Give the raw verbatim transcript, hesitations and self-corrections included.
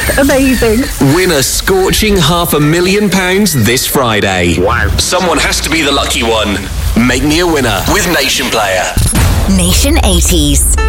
Amazing. Win a scorching half a million pounds this Friday. Wow. Someone has to be the lucky one. Make me a winner with Nation Player. Nation eighties.